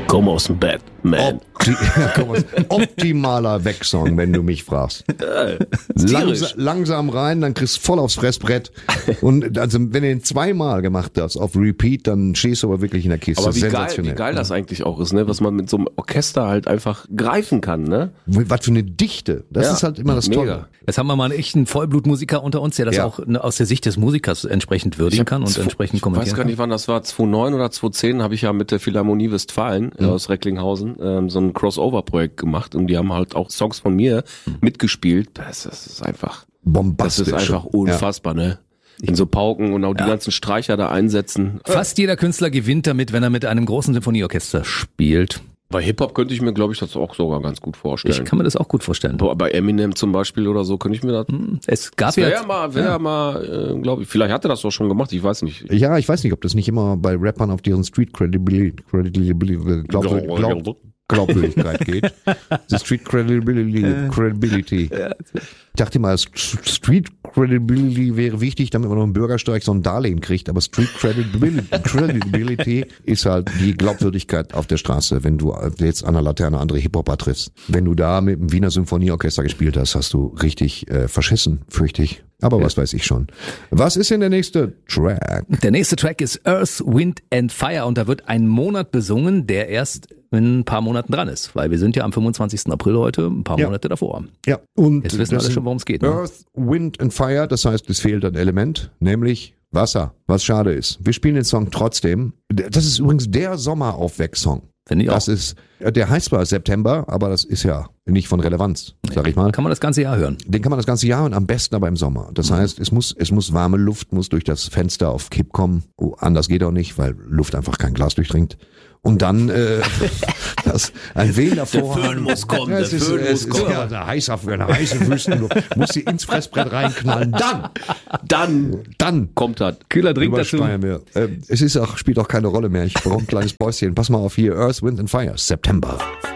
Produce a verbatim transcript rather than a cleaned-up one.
Komm aus dem Bett, man. Opti- ja, komm, was- optimaler Wegsong, wenn du mich fragst. Langs- langsam rein, dann kriegst du voll aufs Fressbrett. Und also wenn du den zweimal gemacht hast auf Repeat, dann stehst du aber wirklich in der Kiste. Aber wie geil, Sensationell. wie geil das eigentlich auch ist, ne? Was man mit so einem Orchester halt einfach greifen kann, ne? Was für eine Dichte. Das Ja, ist halt immer das mega. Tolle. Jetzt haben wir mal einen echten Vollblutmusiker unter uns, der das Ja. auch ne, aus der Sicht des Musikers entsprechend würdigen kann und zwo- entsprechend Ich kommentieren weiß gar nicht, wann das war, zweitausendneun oder zweitausendzehn habe ich ja mit der Philharmonie Westfalen Mhm. äh, aus Recklinghausen ähm, so ein Crossover-Projekt gemacht und die haben halt auch Songs von mir Mhm. mitgespielt. Das, das ist einfach, das Bombastisch. ist einfach unfassbar, ne? In so Pauken und auch die Ja. ganzen Streicher da einsetzen. Fast jeder Künstler gewinnt damit, wenn er mit einem großen Symphonieorchester spielt. Bei Hip-Hop könnte ich mir, glaube ich, das auch sogar ganz gut vorstellen. Ich kann mir das auch gut vorstellen. Boah, bei Eminem zum Beispiel oder so könnte ich mir das... Es gab Das wäre ja ja, mal, wäre ja. mal, äh, glaube ich, vielleicht hat er das doch schon gemacht, ich weiß nicht. Ja, ich weiß nicht, ob das nicht immer bei Rappern auf deren Street Credibility, Credibility Glaubwür- Glaub, Glaubwürdigkeit geht. The Street Credibility. Credibility. Ich dachte mal, Street Credibility wäre wichtig, damit man noch einen Bürgersteig so ein Darlehen kriegt. Aber Street Credibility, Credibility ist halt die Glaubwürdigkeit auf der Straße. Wenn du jetzt an der Laterne andere Hip-Hopper triffst. Wenn du da mit dem Wiener Symphonieorchester gespielt hast, hast du richtig äh, verschissen, fürchte ich. Aber was weiß ich schon. Was ist denn der nächste Track? der nächste Track ist Earth, Wind and Fire und da wird ein Monat besungen, der erst in ein paar Monaten dran ist, weil wir sind ja am fünfundzwanzigsten April heute, ein paar Ja. Monate davor. Ja, und Jetzt wissen das alle sind schon, worum es geht. Ne? Earth, Wind and Fire, das heißt, es fehlt ein Element, nämlich Wasser, was schade ist. Wir spielen den Song trotzdem. Das ist übrigens der Sommeraufwecksong. Finde ich auch. Das ist, der heißt zwar September, aber das ist ja nicht von Relevanz, sag ich mal. Kann man das ganze Jahr hören. Den kann man das ganze Jahr und am besten aber im Sommer. Das heißt, es muss, es muss warme Luft, muss durch das Fenster auf Kipp kommen. Oh, anders geht auch nicht, weil Luft einfach kein Glas durchdringt. Und dann äh, das, ein Wehender Vorhang. Föhn muss kommen, Ja, der es ist, Föhn es muss ist kommen. ja eine heiße, eine heiße Wüstenluft. Muss sie ins Fressbrett reinknallen. Dann, Dann dann kommt das. Kühler Drink dazu. übersteuern wir. Ähm, es ist auch, spielt auch keine Rolle mehr. Ich brauche ein kleines Päuschen. Pass mal auf hier. Earth, Wind and Fire. September.